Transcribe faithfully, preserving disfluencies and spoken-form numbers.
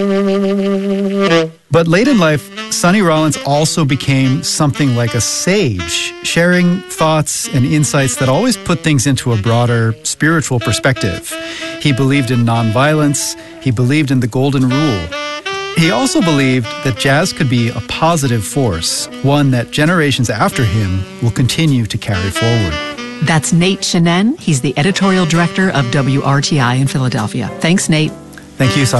But late in life, Sonny Rollins also became something like a sage, sharing thoughts and insights that always put things into a broader spiritual perspective. He believed in nonviolence. He believed in the golden rule. He also believed that jazz could be a positive force, one that generations after him will continue to carry forward. That's Nate Shenin. He's the editorial director of W R T I in Philadelphia. Thanks, Nate. Thank you, Sonny.